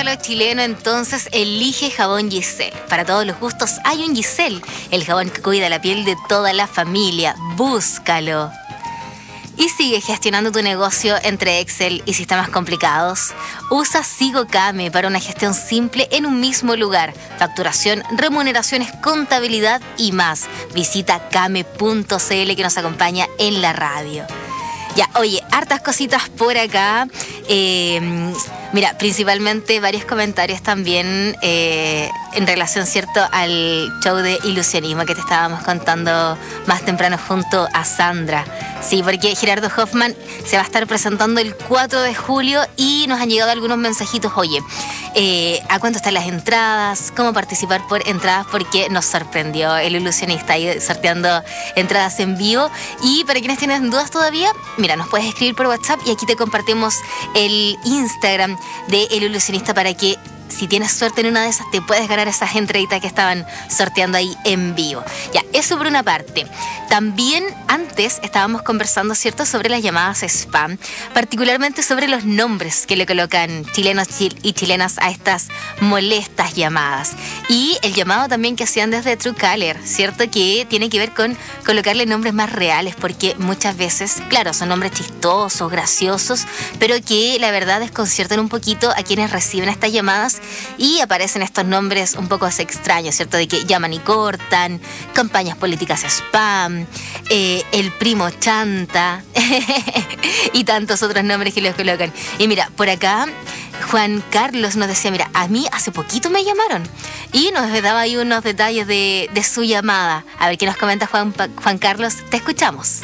lo chileno, entonces elige jabón Giselle. Para todos los gustos hay un Giselle, el jabón que cuida la piel de toda la familia. Búscalo. Y sigue gestionando tu negocio entre Excel y sistemas complicados. Usa SigoKame para una gestión simple en un mismo lugar. Facturación, remuneraciones, contabilidad y más. Visita kame.cl que nos acompaña en la radio. Ya, oye, hartas cositas por acá. Mira, principalmente varios comentarios también en relación, ¿cierto?, al show de ilusionismo que te estábamos contando más temprano junto a Sandra. Sí, porque Gerardo Hoffman se va a estar presentando el 4 de julio y nos han llegado algunos mensajitos. Oye, ¿a cuánto están las entradas? ¿Cómo participar por entradas? Porque nos sorprendió el ilusionista ahí sorteando entradas en vivo. Y para quienes tienen dudas todavía, mira, nos puedes escribir por WhatsApp y aquí te compartimos el Instagram de El Ilusionista para que, si tienes suerte en una de esas, te puedes ganar esas entraditas que estaban sorteando ahí en vivo. Ya, eso por una parte. También antes estábamos conversando, ¿cierto?, sobre las llamadas spam, particularmente sobre los nombres que le colocan chilenos y chilenas a estas molestas llamadas. Y el llamado también que hacían desde Truecaller, ¿cierto?, que tiene que ver con colocarle nombres más reales, porque muchas veces, claro, son nombres chistosos, graciosos, pero que la verdad desconciertan un poquito a quienes reciben estas llamadas. Y aparecen estos nombres un poco extraños, ¿cierto? De que llaman y cortan, campañas políticas spam, el primo chanta y tantos otros nombres que los colocan. Y mira, por acá Juan Carlos nos decía, mira, a mí hace poquito me llamaron y nos daba ahí unos detalles de su llamada. A ver qué nos comenta Juan Carlos, te escuchamos.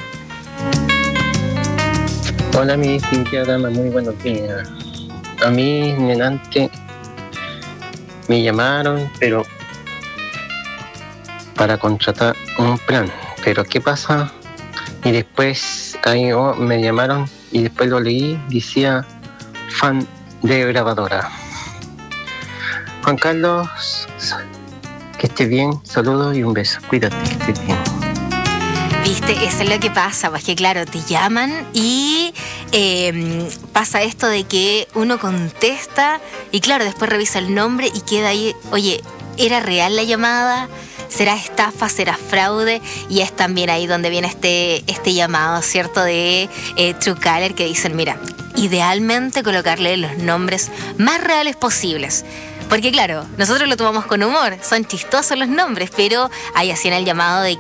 Hola, mi distinguida dama, muy buenos días. A mí, delante, me llamaron, pero para contratar un plan. Pero ¿qué pasa? Y después ahí me llamaron y después lo leí, decía fan de grabadora. Juan Carlos, que estés bien, saludos y un beso. Cuídate, que estés bien. Viste, eso es lo que pasa, pues que claro, te llaman y pasa esto de que uno contesta y claro, después revisa el nombre y queda ahí, oye, ¿era real la llamada? ¿Será estafa? ¿Será fraude? Y es también ahí donde viene este llamado, ¿cierto?, de Truecaller, que dicen, mira, idealmente colocarle los nombres más reales posibles. Porque claro, nosotros lo tomamos con humor, son chistosos los nombres, pero ahí hacían el llamado de